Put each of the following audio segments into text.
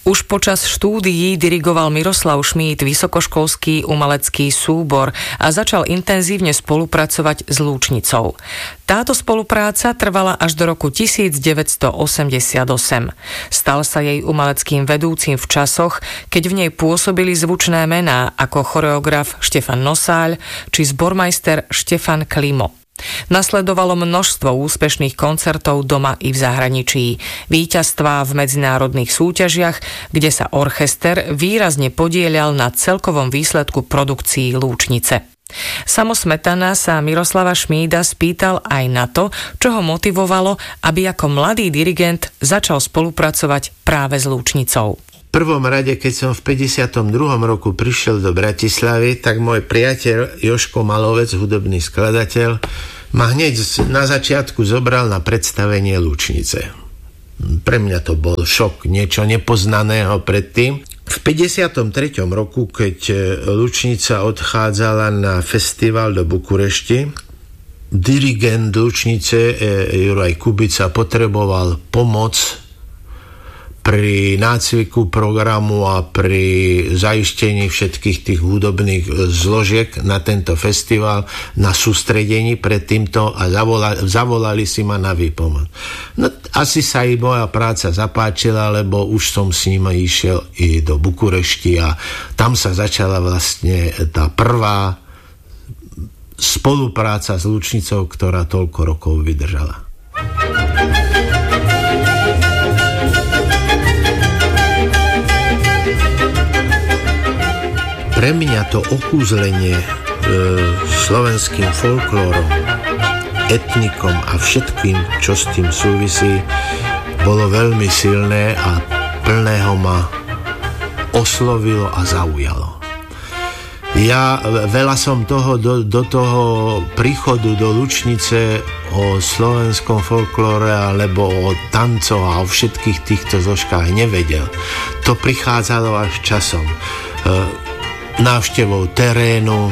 Už počas štúdií dirigoval Miroslav Šmíd vysokoškolský umelecký súbor a začal intenzívne spolupracovať s Lúčnicou. Táto spolupráca trvala až do roku 1988. Stal sa jej umeleckým vedúcim v časoch, keď v nej pôsobili zvučné mená ako choreograf Štefan Nosáľ či zbormajster Štefan Klimo. Nasledovalo množstvo úspešných koncertov doma i v zahraničí, víťazstvá v medzinárodných súťažiach, kde sa orchester výrazne podieľal na celkovom výsledku produkcií Lúčnice. Samo Smetana sa Miroslava Šmída spýtal aj na to, čo ho motivovalo, aby ako mladý dirigent začal spolupracovať práve s Lúčnicou. V prvom rade, keď som v 52. roku prišiel do Bratislavy, tak môj priateľ Jožko Malovec, hudobný skladateľ, ma hneď na začiatku zobral na predstavenie Lúčnice. Pre mňa to bol šok, niečo nepoznaného predtým. V 53. roku, keď Lúčnica odchádzala na festival do Bukurešti, dirigent Lúčnice Juraj Kubica potreboval pomoc pri nácviku programu a pri zaistení všetkých tých hudobných zložiek na tento festival, na sústredení pred týmto a zavolali si ma na výpomoc. No, asi sa i moja práca zapáčila, lebo už som s ním išiel i do Bukurešti a tam sa začala vlastne tá prvá spolupráca s Lúčnicou, ktorá toľko rokov vydržala. Pre mňa to okúzlenie slovenským folklórom, etnikom a všetkým, čo s tým súvisí, bolo veľmi silné a plného ma oslovilo a zaujalo. Ja veľa som toho do toho príchodu do Lúčnice o slovenskom folklóre alebo o tancoch a o všetkých týchto zložkách nevedel. To prichádzalo až časom. Návštevou terénu,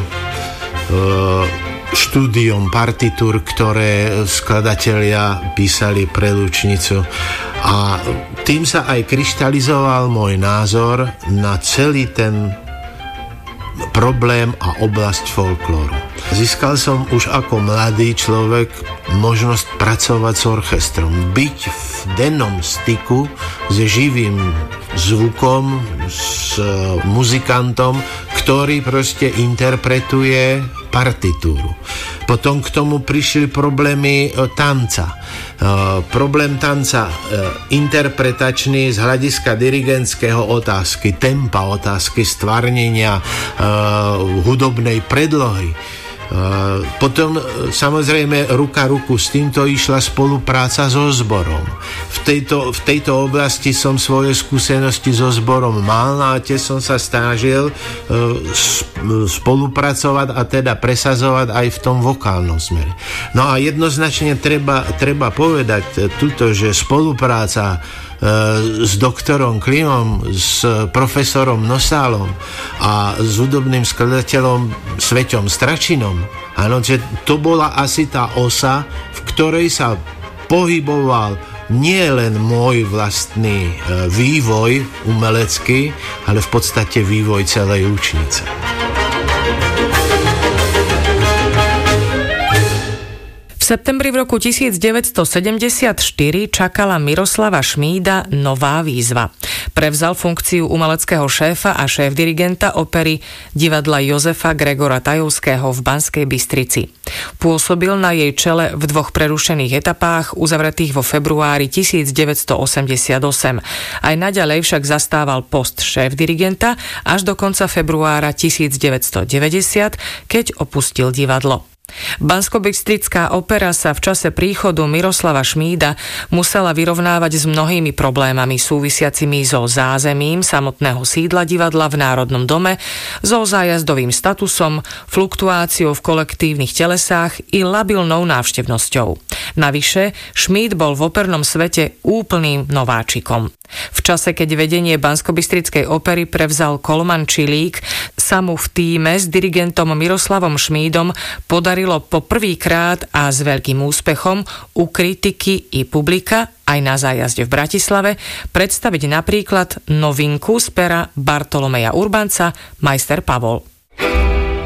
štúdiom partitúr, ktoré skladatelia písali pre Lúčnicu, a tým sa aj kryštalizoval môj názor na celý ten problém a oblasť folklóru. Získal som už ako mladý človek možnosť pracovať s orchestrom, byť v dennom styku s živým zvukom, s muzikantom, ktorý proste interpretuje partitúru. Potom k tomu prišli problémy tanca. Problém tanca interpretačný z hľadiska dirigentského otázky, tempa, otázky stvárnenia hudobnej predlohy. Potom samozrejme ruka ruku s týmto išla spolupráca so zborom. V tejto oblasti som svoje skúsenosti so zborom mal a tiež som sa snažil spolupracovať a teda presazovať aj v tom vokálnom smere. No a jednoznačne treba povedať tuto, že spolupráca s doktorom Klimom, s profesorom Nosálom a s hudobným skladateľom Sveťom Stračinom. Áno, že to bola asi tá osa, v ktorej sa pohyboval nie len môj vlastný vývoj umelecký, ale v podstate vývoj celej Lúčnice. V septembri v roku 1974 čakala Miroslava Šmída nová výzva. Prevzal funkciu umeleckého šéfa a šéf-dirigenta opery divadla Jozefa Gregora Tajovského v Banskej Bystrici. Pôsobil na jej čele v 2 prerušených etapách, uzavretých vo februári 1988. Aj naďalej však zastával post šéf-dirigenta až do konca februára 1990, keď opustil divadlo. Banskobystrická opera sa v čase príchodu Miroslava Šmída musela vyrovnávať s mnohými problémami súvisiacimi so zázemím samotného sídla divadla v Národnom dome, so zájazdovým statusom, fluktuáciou v kolektívnych telesách i labilnou návštevnosťou. Navyše, Šmíd bol v opernom svete úplným nováčikom. V čase, keď vedenie Banskobystrickej opery prevzal Kolman Čilík, sa mu v tíme s dirigentom Miroslavom Šmídom podarilo po prvýkrát a s veľkým úspechom u kritiky i publika aj na zájazde v Bratislave predstaviť napríklad novinku z pera Bartolomeja Urbanca Majster Pavol.